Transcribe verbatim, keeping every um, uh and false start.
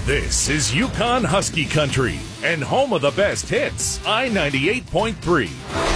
This is Yukon Husky Country and home of the best hits, I ninety-eight point three.